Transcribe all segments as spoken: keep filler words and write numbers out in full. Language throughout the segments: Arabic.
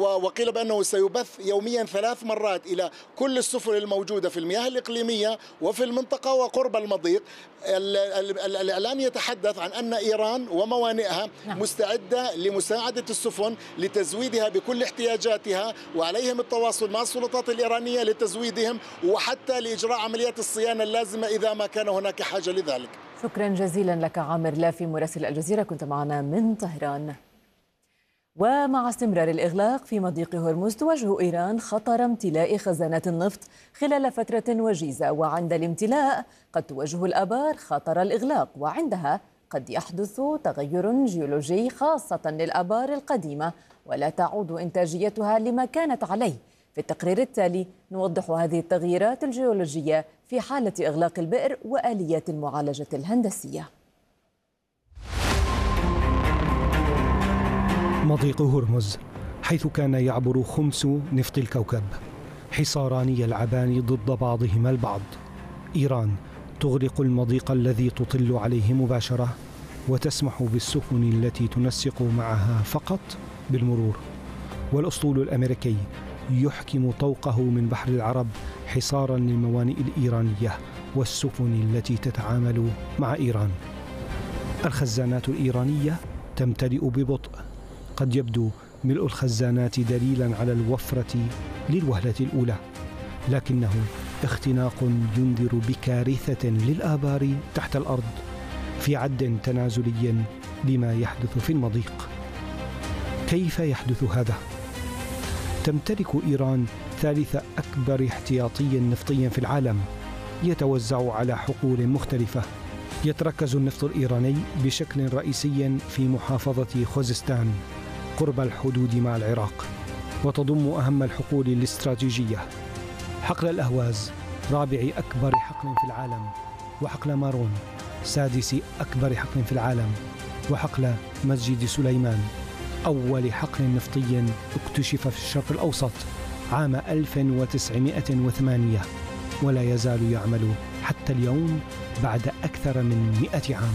وقيل بأنه سيبث يوميا ثلاث مرات إلى كل السفن الموجودة في المياه الإقليمية وفي المنطقة وقرب المضيق. الإعلام يتحدث عن أن إيران وموانئها مستعدة لمساعدة السفن لتزويدها بكل احتياجاتها، وعليهم التواصل مع السلطات الإيرانية لتزويدهم وحتى لإجراء عمليات الصيانة اللازمة إذا ما كان هناك حاجة لذلك. شكرا جزيلا لك عامر لافي مراسل الجزيرة، كنت معنا من طهران. ومع استمرار الإغلاق في مضيق هرمز تواجه إيران خطر امتلاء خزانات النفط خلال فترة وجيزة، وعند الامتلاء قد تواجه الآبار خطر الإغلاق، وعندها قد يحدث تغير جيولوجي خاصة للآبار القديمة ولا تعود إنتاجيتها لما كانت عليه. في التقرير التالي نوضح هذه التغييرات الجيولوجية في حالة إغلاق البئر وآليات المعالجة الهندسية. مضيق هرمز حيث كان يعبر خمس نفط الكوكب، حصاران يلعبان ضد بعضهما البعض. إيران تغلق المضيق الذي تطل عليه مباشرة وتسمح بالسفن التي تنسق معها فقط بالمرور، والأسطول الأمريكي يحكم طوقه من بحر العرب حصارا للموانئ الإيرانية والسفن التي تتعامل مع إيران. الخزانات الإيرانية تمتلئ ببطء، قد يبدو ملء الخزانات دليلا على الوفرة للوهلة الأولى، لكنه اختناق ينذر بكارثة للآبار تحت الأرض في عد تنازلي لما يحدث في المضيق. كيف يحدث هذا؟ تمتلك إيران ثالث أكبر احتياطي نفطي في العالم يتوزع على حقول مختلفة. يتركز النفط الإيراني بشكل رئيسي في محافظة خوزستان قرب الحدود مع العراق، وتضم أهم الحقول الاستراتيجية: حقل الأهواز رابع أكبر حقل في العالم، وحقل مارون سادس أكبر حقل في العالم، وحقل مسجد سليمان أول حقل نفطي اكتشف في الشرق الأوسط عام ألف وتسعمائة وثمانية ولا يزال يعمل حتى اليوم بعد أكثر من مئة عام.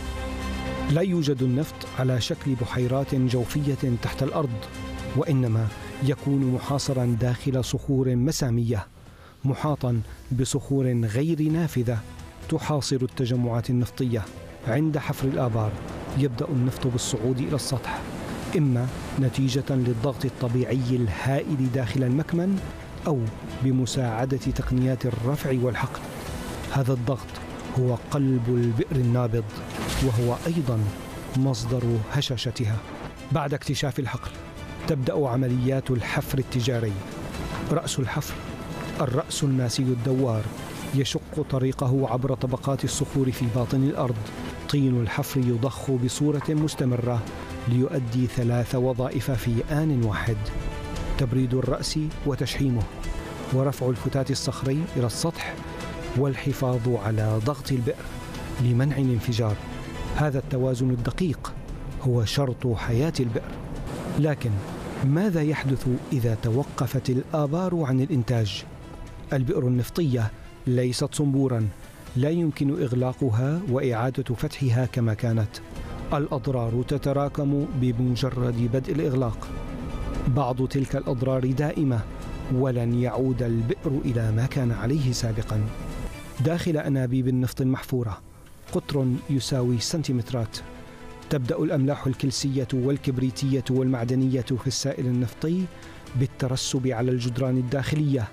لا يوجد النفط على شكل بحيرات جوفية تحت الأرض، وإنما يكون محاصرا داخل صخور مسامية محاطا بصخور غير نافذة تحاصر التجمعات النفطية. عند حفر الآبار يبدأ النفط بالصعود إلى السطح، إما نتيجة للضغط الطبيعي الهائل داخل المكمن أو بمساعدة تقنيات الرفع والحقل. هذا الضغط هو قلب البئر النابض، وهو أيضا مصدر هشاشتها. بعد اكتشاف الحقل تبدأ عمليات الحفر التجاري. رأس الحفر الرأس الماسي الدوار يشق طريقه عبر طبقات الصخور في باطن الأرض. طين الحفر يضخ بصورة مستمرة ليؤدي ثلاث وظائف في آن واحد: تبريد الرأس وتشحيمه، ورفع الفتات الصخري إلى السطح، والحفاظ على ضغط البئر لمنع الانفجار. هذا التوازن الدقيق هو شرط حياة البئر. لكن ماذا يحدث إذا توقفت الآبار عن الإنتاج؟ البئر النفطية ليست صنبورا لا يمكن إغلاقها وإعادة فتحها كما كانت. الأضرار تتراكم بمجرد بدء الإغلاق. بعض تلك الأضرار دائمة، ولن يعود البئر إلى ما كان عليه سابقا. داخل أنابيب النفط المحفورة قطر يساوي سنتيمترات. تبدأ الأملاح الكلسية والكبريتية والمعدنية في السائل النفطي بالترسب على الجدران الداخلية.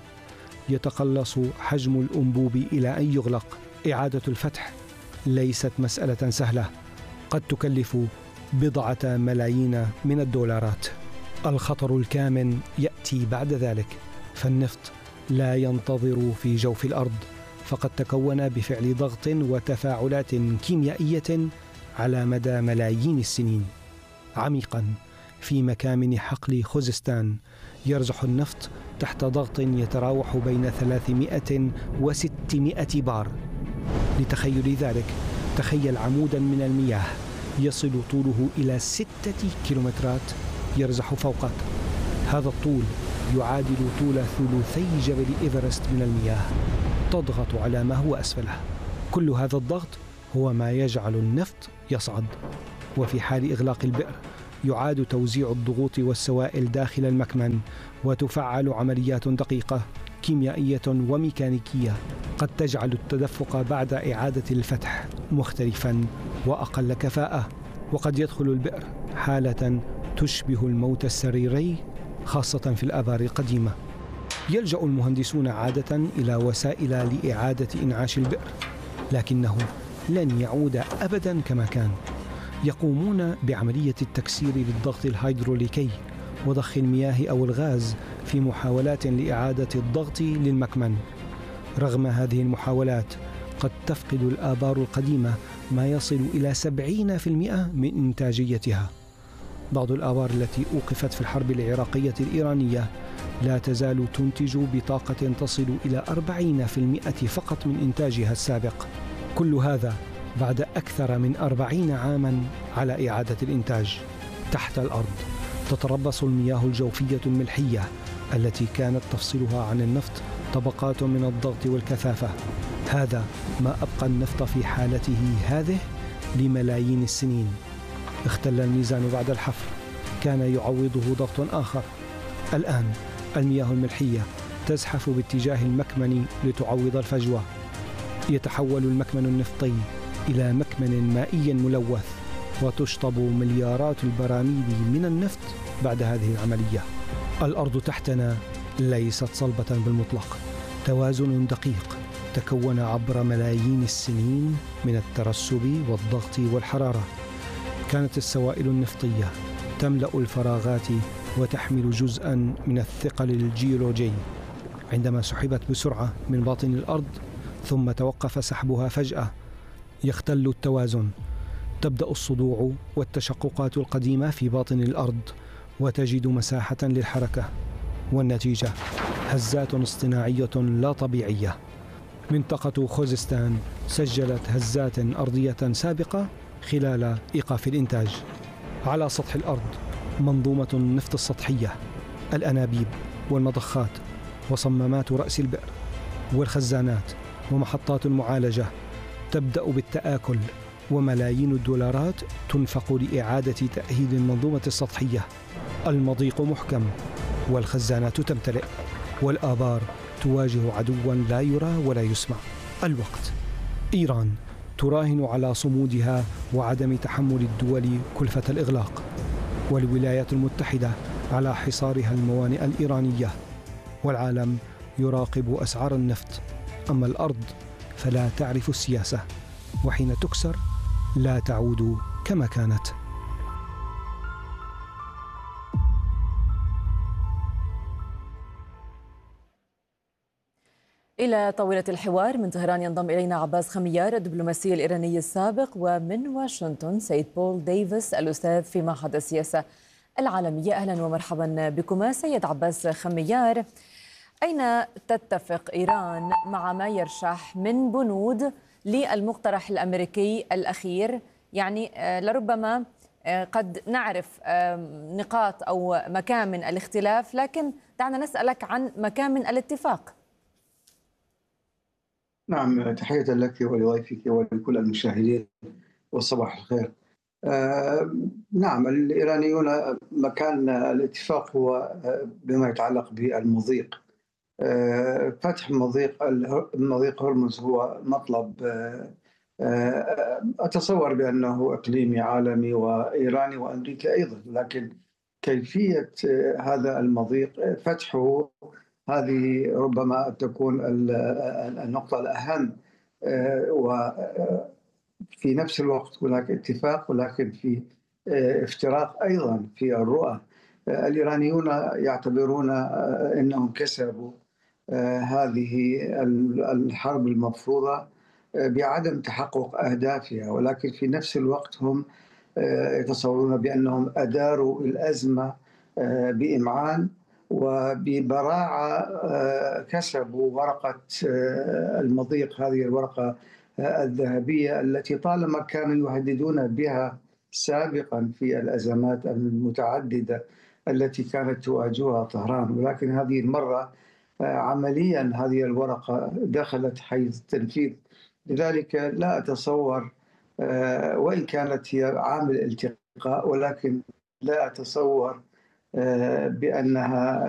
يتقلص حجم الأنبوب إلى أن يغلق. إعادة الفتح ليست مسألة سهلة، قد تكلف بضعة ملايين من الدولارات. الخطر الكامن يأتي بعد ذلك، فالنفط لا ينتظر في جوف الأرض، فقد تكون بفعل ضغط وتفاعلات كيميائية على مدى ملايين السنين. عميقا في مكامن حقل خوزستان يرجح النفط تحت ضغط يتراوح بين ثلاثمائة وستمائة بار. لتخيل ذلك، تخيل عمودا من المياه يصل طوله إلى ستة كيلومترات يرزح فوقك. هذا الطول يعادل طول ثلثي جبل إيفرست من المياه تضغط على ما هو أسفله. كل هذا الضغط هو ما يجعل النفط يصعد، وفي حال إغلاق البئر يعاد توزيع الضغوط والسوائل داخل المكمن، وتفعل عمليات دقيقة كيميائية وميكانيكية قد تجعل التدفق بعد إعادة الفتح مختلفا وأقل كفاءة. وقد يدخل البئر حالة تشبه الموت السريري خاصة في الآبار القديمة. يلجأ المهندسون عادة إلى وسائل لإعادة إنعاش البئر، لكنه لن يعود أبدا كما كان. يقومون بعملية التكسير بالضغط الهيدروليكي وضخ المياه أو الغاز في محاولات لإعادة الضغط للمكمن. رغم هذه المحاولات قد تفقد الآبار القديمة ما يصل إلى سبعين بالمئة من إنتاجيتها. بعض الآبار التي أوقفت في الحرب العراقية الإيرانية لا تزال تنتج بطاقة تصل إلى أربعين بالمئة فقط من إنتاجها السابق. كل هذا بعد أكثر من أربعين عاماً على إعادة الإنتاج. تحت الأرض تتربص المياه الجوفية الملحية التي كانت تفصلها عن النفط طبقات من الضغط والكثافة. هذا ما أبقى النفط في حالته هذه لملايين السنين. اختل الميزان بعد الحفر، كان يعوضه ضغط آخر. الآن المياه الملحية تزحف باتجاه المكمن لتعوض الفجوة. يتحول المكمن النفطي إلى مكمن مائي ملوث، وتشطب مليارات البراميل من النفط بعد هذه العملية. الأرض تحتنا ليست صلبة بالمطلق، توازن دقيق تكون عبر ملايين السنين من الترسب والضغط والحرارة. كانت السوائل النفطية تملأ الفراغات وتحمل جزءاً من الثقل الجيولوجي. عندما سحبت بسرعة من باطن الأرض ثم توقف سحبها فجأة، يختل التوازن. تبدأ الصدوع والتشققات القديمة في باطن الأرض، وتجد مساحة للحركة، والنتيجة هزات اصطناعية لا طبيعية. منطقة خوزستان سجلت هزات أرضية سابقة خلال إيقاف الإنتاج. على سطح الأرض منظومة النفط السطحية، الأنابيب والمضخات وصمامات رأس البئر والخزانات ومحطات المعالجة تبدأ بالتآكل، وملايين الدولارات تنفق لإعادة تأهيل المنظومة السطحية. المضيق محكم والخزانات تمتلئ، والآبار تواجه عدوا لا يرى ولا يسمع. الوقت. إيران تراهن على صمودها وعدم تحمل الدول كلفة الإغلاق، والولايات المتحدة على حصارها الموانئ الإيرانية، والعالم يراقب أسعار النفط. أما الأرض فلا تعرف السياسة، وحين تكسر لا تعود كما كانت. إلى طاولة الحوار من طهران ينضم إلينا عباس خميار الدبلوماسي الإيراني السابق، ومن واشنطن سيد بول ديفيس الأستاذ في معهد السياسة العالمية. أهلا ومرحبا بكما. سيد عباس خميار، أين تتفق إيران مع ما يرشح من بنود للمقترح الأمريكي الأخير؟ يعني لربما قد نعرف نقاط أو مكامن الاختلاف، لكن دعنا نسألك عن مكامن الاتفاق. نعم، تحية لك ولضيفك ولكل المشاهدين والصباح الخير. آه نعم، الإيرانيون مكان الاتفاق هو بما يتعلق بالمضيق. آه فتح مضيق مضيق هرمز هو مطلب آه آه أتصور بأنه إقليمي عالمي وإيراني وأمريكا أيضا، لكن كيفية هذا المضيق فتحه هذه ربما تكون النقطة الأهم. وفي نفس الوقت هناك اتفاق، ولكن في افتراق أيضا في الرؤى. الإيرانيون يعتبرون أنهم كسبوا هذه الحرب المفروضة بعدم تحقق أهدافها، ولكن في نفس الوقت هم يتصورون بأنهم أداروا الأزمة بإمعان وببراعة. كسبوا ورقة المضيق، هذه الورقة الذهبية التي طالما كانوا يهددون بها سابقا في الأزمات المتعددة التي كانت تواجهها طهران، ولكن هذه المرة عمليا هذه الورقة دخلت حيز التنفيذ. لذلك لا أتصور، وإن كانت هي عامل التقاء، ولكن لا أتصور بأنها